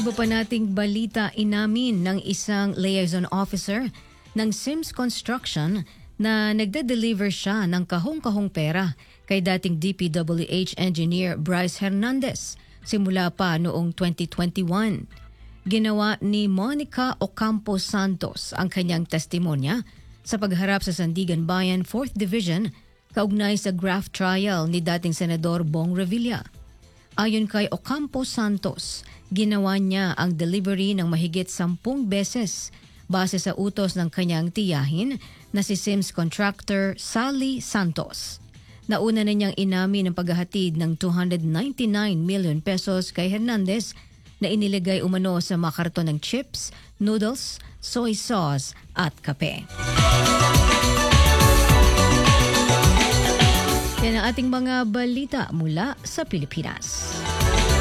iba pa nating balita, inamin ng isang liaison officer ng Sims Construction na nagde-deliver siya ng kahong-kahong pera kay dating DPWH engineer Bryce Hernandez simula pa noong 2021. Ginawa ni Monica Ocampo Santos ang kanyang testimonya sa pagharap sa Sandigan Bayan 4th Division kaugnay sa graft trial ni dating Senador Bong Revilla. Ayon kay Ocampo Santos, ginawa niya ang delivery ng mahigit 10 beses base sa utos ng kanyang tiyahin na si Sims contractor Sally Santos. Nauna na niyang inamin ang paghahatid ng 299 million pesos kay Hernandez na inilagay umano sa mga karton ng chips, noodles, soy sauce at kape. Yan ang ating mga balita mula sa Pilipinas.